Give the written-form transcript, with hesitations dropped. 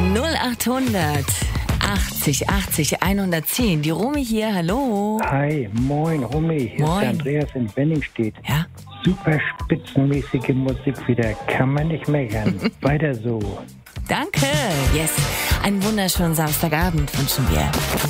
0800 80 80 110. Die Romy hier, hallo. Hi, moin Romy, hier ist der Andreas in Wenningstedt. Ja? Super spitzenmäßige Musik wieder, kann man nicht meckern. Weiter so. Danke. Yes. Einen wunderschönen Samstagabend wünschen wir.